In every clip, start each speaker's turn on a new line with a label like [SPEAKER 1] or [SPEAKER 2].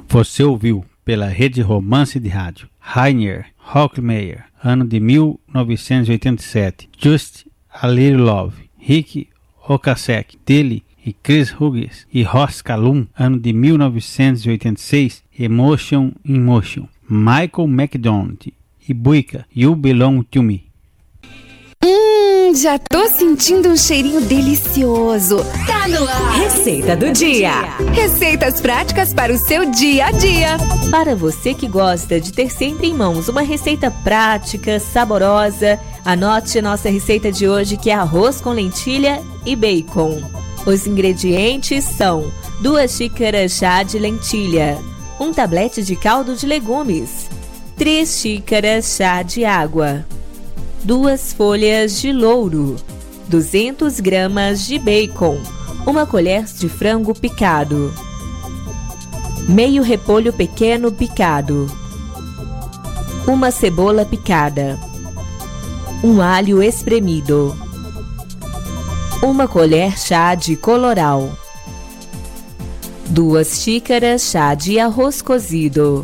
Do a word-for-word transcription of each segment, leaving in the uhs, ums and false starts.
[SPEAKER 1] Você ouviu pela Rede Romance de Rádio Rainer Hochmeier, ano de mil novecentos e oitenta e sete, Just a Little Love, Rick Ocasek, dele e Chris Hughes e Ross Calum, ano de mil novecentos e oitenta e seis, Emotion in Motion, Michael McDonald e Buica, You Belong to Me.
[SPEAKER 2] Hum, já tô sentindo um cheirinho delicioso. Tá no ar.
[SPEAKER 3] Receita do dia.
[SPEAKER 2] Receitas práticas para o seu dia a dia.
[SPEAKER 3] Para você que gosta de ter sempre em mãos uma receita prática, saborosa, anote a nossa receita de hoje, que é arroz com lentilha e bacon. Os ingredientes são duas xícaras chá de lentilha, um tablete de caldo de legumes, três xícaras chá de água, duas folhas de louro, duzentas gramas de bacon, uma colher de frango picado, meio repolho pequeno picado, uma cebola picada, um alho espremido, uma colher chá de colorau, duas xícaras chá de arroz cozido,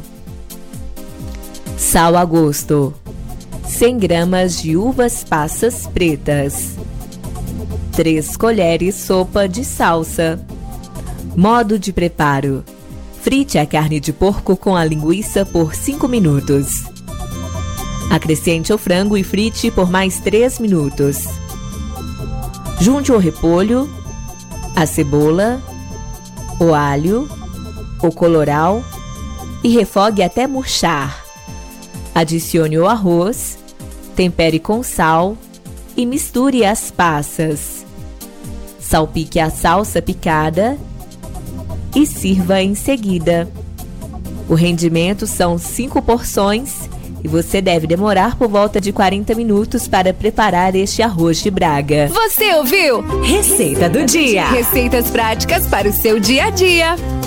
[SPEAKER 3] sal a gosto, cem gramas de uvas passas pretas, três colheres sopa de salsa. Modo de preparo: frite a carne de porco com a linguiça por cinco minutos. Acrescente o frango e frite por mais três minutos. Junte o repolho, a cebola, o alho, o colorau e refogue até murchar. Adicione o arroz, tempere com sal e misture as passas. Salpique a salsa picada e sirva em seguida. O rendimento são cinco porções e você deve demorar por volta de quarenta minutos para preparar este arroz de Braga.
[SPEAKER 2] Você ouviu?
[SPEAKER 3] Receita do dia.
[SPEAKER 2] Receitas práticas para o seu dia a dia.